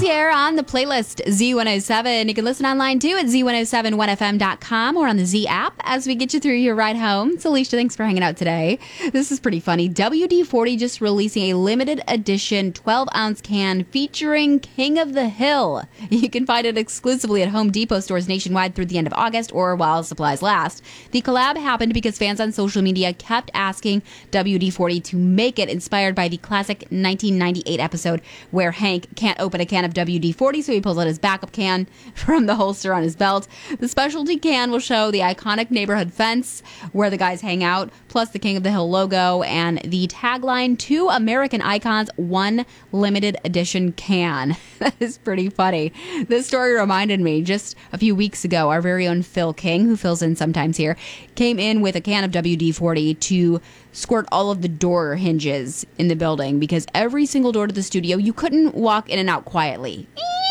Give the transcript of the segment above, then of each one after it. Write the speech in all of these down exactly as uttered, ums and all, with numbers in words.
here on the playlist Z one oh seven. You can listen online too at Z one oh seven one F M dot com or on the Z app as we get you through your ride home. So Alicia, thanks for hanging out today. This is pretty funny. W D forty just releasing a limited edition twelve ounce can featuring King of the Hill. You can find it exclusively at Home Depot stores nationwide through the end of August or while supplies last. The collab happened because fans on social media kept asking W D forty to make it, inspired by the classic nineteen ninety-eight episode where Hank can't open a can of W D forty, so he pulls out his backup can from the holster on his belt. The specialty can will show the iconic neighborhood fence where the guys hang out, plus the King of the Hill logo and the tagline, two American icons, one limited edition can. That is pretty funny. This story reminded me just a few weeks ago, our very own Phil King, who fills in sometimes here, came in with a can of W D forty to squirt all of the door hinges in the building because every single door to the studio, you couldn't walk in and out quietly.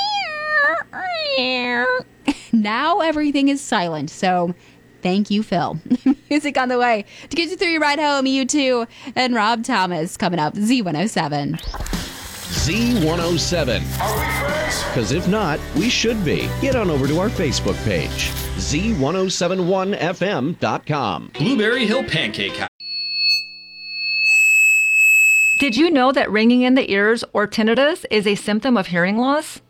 Now everything is silent, so thank you, Phil. Music on the way to get you through your ride home. U two and Rob Thomas coming up. Z one oh seven. Z one oh seven. Are we friends? Because if not, we should be. Get on over to our Facebook page, Z ten seventy-one F M dot com. Blueberry Hill Pancake House. Did you know that ringing in the ears or tinnitus is a symptom of hearing loss?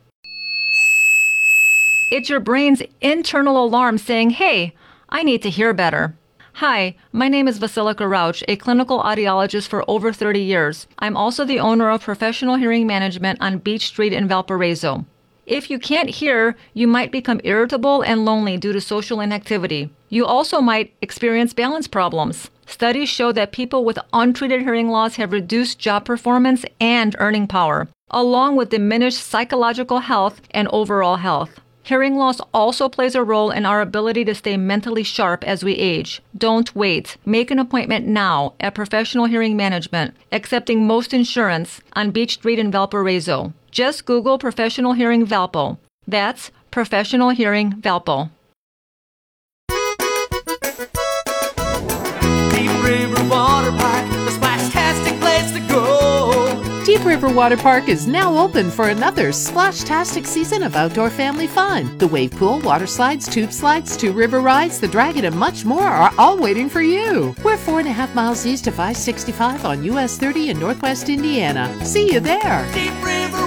It's your brain's internal alarm saying, hey, I need to hear better. Hi, my name is Vasilika Rauch, a clinical audiologist for over thirty years. I'm also the owner of Professional Hearing Management on Beach Street in Valparaiso. If you can't hear, you might become irritable and lonely due to social inactivity. You also might experience balance problems. Studies show that people with untreated hearing loss have reduced job performance and earning power, along with diminished psychological health and overall health. Hearing loss also plays a role in our ability to stay mentally sharp as we age. Don't wait. Make an appointment now at Professional Hearing Management, accepting most insurance on Beach Street in Valparaiso. Just Google Professional Hearing Valpo. That's Professional Hearing Valpo. Deep River Water Park, the splash-tastic place to go. Deep River Water Park is now open for another splash-tastic season of outdoor family fun. The wave pool, water slides, tube slides, two river rides, the dragon, and much more are all waiting for you. We're four and a half miles east of I sixty-five on U S thirty in Northwest Indiana. See you there. Deep River